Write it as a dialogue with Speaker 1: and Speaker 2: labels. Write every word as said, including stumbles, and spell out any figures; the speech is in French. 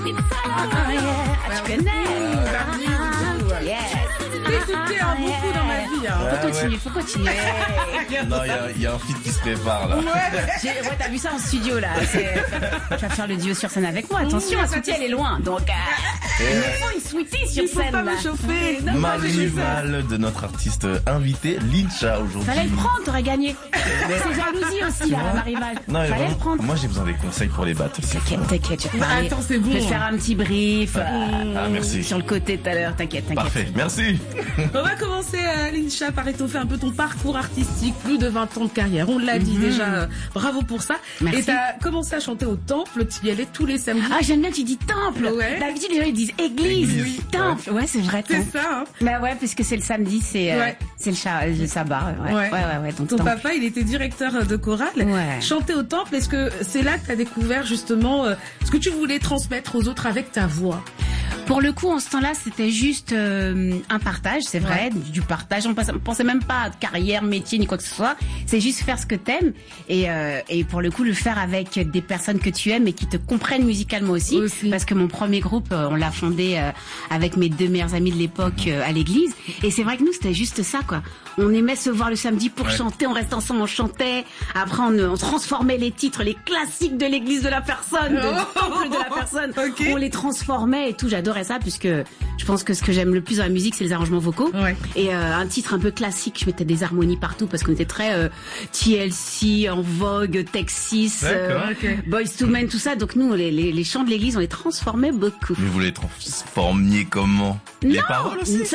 Speaker 1: Ah, yeah. Ah, tu connais.
Speaker 2: Mmh,
Speaker 1: Yes.
Speaker 2: Écoutez, hein, beaucoup dans ma vie. Hein.
Speaker 1: Faut
Speaker 3: Ouais,
Speaker 1: continuer,
Speaker 3: ouais.
Speaker 1: faut continuer.
Speaker 3: Non, il y a- il y, a un feat qui se prépare là.
Speaker 1: J'ai- Ouais, t'as vu ça en studio là. C'est- Tu vas faire le duo sur scène avec moi. Attention,
Speaker 2: Mmh,
Speaker 1: la Sweetie, elle est loin. Donc, euh, il me faut une Sweetie sur
Speaker 2: Il faut
Speaker 1: scène
Speaker 2: pas
Speaker 1: là.
Speaker 2: me chauffer. Non,
Speaker 3: Ma
Speaker 2: moi, j'ai fait ça.
Speaker 3: rivale de notre artiste invité, Lincha, aujourd'hui.
Speaker 1: Fallait le prendre, t'aurais gagné. C'est jalousie aussi là, ma rivale.
Speaker 3: Non, mais
Speaker 1: Fallait
Speaker 3: vraiment,
Speaker 1: le prendre.
Speaker 3: moi j'ai besoin des conseils pour les battles. c'est
Speaker 1: T'inquiète,
Speaker 3: tout.
Speaker 1: t'inquiète, je vais te
Speaker 2: Bah,
Speaker 1: parler.
Speaker 2: attends, c'est bon,
Speaker 1: Je vais te
Speaker 2: hein.
Speaker 1: faire un petit brief. euh,
Speaker 3: Ah, merci.
Speaker 1: Sur le côté tout à l'heure, t'inquiète, t'inquiète.
Speaker 3: Parfait, merci.
Speaker 2: On va commencer, euh, Lincha, par étoffer un peu ton parcours artistique, plus de vingt ans de carrière. On l'a dit déjà, euh, bravo pour ça.
Speaker 1: Merci.
Speaker 2: Et t'as commencé à chanter au temple, tu y allais tous les samedis.
Speaker 1: Ah, j'aime bien, tu dis temple.
Speaker 2: Ouais.
Speaker 1: D'habitude, les gens ils disent église.
Speaker 3: Église,
Speaker 1: Oui. Temple. Ouais, c'est vrai.
Speaker 2: C'est
Speaker 1: temple.
Speaker 2: ça, hein.
Speaker 1: Bah ouais, puisque c'est le samedi, c'est euh,
Speaker 2: Ouais.
Speaker 1: c'est le, cha- le sabbat. Ouais, ouais, ouais. ouais, donc
Speaker 2: Ton
Speaker 1: temple.
Speaker 2: papa, il était directeur de chorale.
Speaker 1: Ouais.
Speaker 2: Chanter au temple, est-ce que c'est là que t'as découvert justement euh, ce que tu voulais transmettre aux autres avec ta voix?
Speaker 1: Pour le coup, en ce temps-là, c'était juste euh, un partage, c'est vrai, du, du partage. On pensait, on pensait même pas à carrière, métier, ni quoi que ce soit. C'est juste faire ce que t'aimes et, euh, et pour le coup, le faire avec des personnes que tu aimes et qui te comprennent musicalement aussi.
Speaker 2: Aussi.
Speaker 1: Parce que mon premier groupe, euh, on l'a fondé euh, avec mes deux meilleurs amis de l'époque euh, à l'église. Et c'est vrai que nous, c'était juste ça, quoi. On aimait se voir le samedi pour
Speaker 3: Ouais.
Speaker 1: chanter, on restait ensemble, on chantait. Après, on, on transformait les titres, les classiques de l'église de la personne, de
Speaker 2: Oh.
Speaker 1: temple de la personne.
Speaker 2: Ok.
Speaker 1: On les transformait et tout. J'adorais ça puisque je pense que ce que j'aime le plus dans la musique, c'est les arrangements vocaux.
Speaker 2: Ouais.
Speaker 1: Et euh, un titre un peu classique, je mettais des harmonies partout parce qu'on était très euh, T L C, En Vogue, Texas,
Speaker 3: D'accord.
Speaker 2: Ok.
Speaker 1: Boyz two Men, tout ça. Donc nous, les, les, les chants de l'église, on les transformait beaucoup.
Speaker 3: Mais vous les transformiez comment? Les paroles aussi?
Speaker 1: Ça,